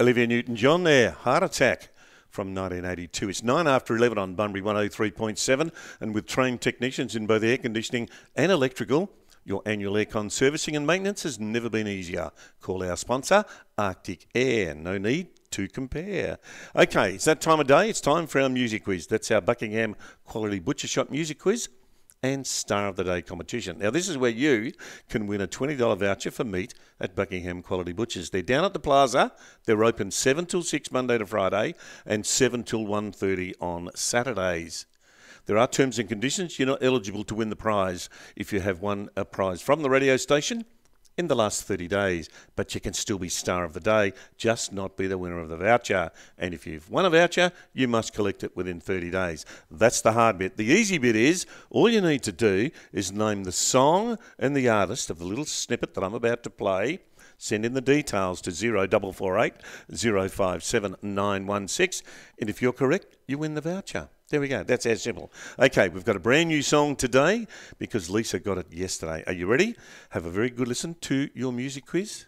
Olivia Newton-John there, Heart Attack from 1982. It's 9 after 11 on Bunbury 103.7, and with trained technicians in both air conditioning and electrical, your annual aircon servicing and maintenance has never been easier. Call our sponsor, Arctic Air. No need to compare. Okay, it's that time of day. It's time for our music quiz. That's our Buckingham Quality Butcher Shop music quiz and Star of the Day competition. Now, this is where you can win a $20 voucher for meat at Buckingham Quality Butchers. They're down at the Plaza. They're open 7 till 6 Monday to Friday and 7 till 1:30 on Saturdays. There are terms and conditions. You're not eligible to win the prize if you have won a prize from the radio station in the last 30 days, but you can still be Star of the Day, just not be the winner of the voucher. And if you've won a voucher, you must collect it within 30 days. That's the hard bit. The easy bit is, all you need to do is name the song and the artist of the little snippet that I'm about to play. Send in the details to 0448 057 916, and if you're correct, you win the voucher. There we go. That's as simple. Okay, we've got a brand new song today because Lisa got it yesterday. Are you ready? Have a very good listen to your music quiz.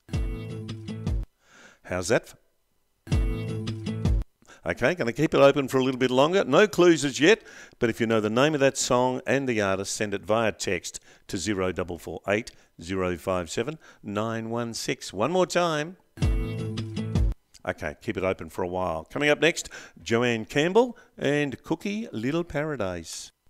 How's that? Okay, going to keep it open for a little bit longer. No clues as yet, but if you know the name of that song and the artist, send it via text to 0448 057 916. One more time. Okay, keep it open for a while. Coming up next, Joanne Campbell and Cookie Little Paradise.